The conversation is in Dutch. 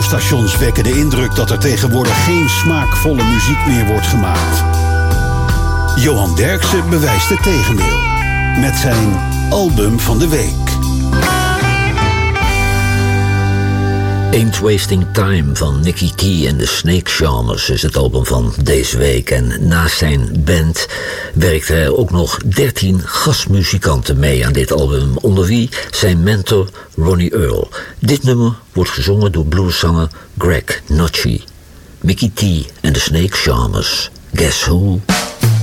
radiostations wekken de indruk dat er tegenwoordig geen smaakvolle muziek meer wordt gemaakt. Johan Derksen bewijst het tegendeel met zijn album van de week. Ain't Wasting Time van Nicky T en de Snake Charmers is het album van deze week. En naast zijn band werkten er ook nog 13 gastmuzikanten mee aan dit album, onder wie zijn mentor Ronnie Earl. Dit nummer wordt gezongen door blueszanger Greg Notchie. Mickey T en de Snake Charmers. Guess Who?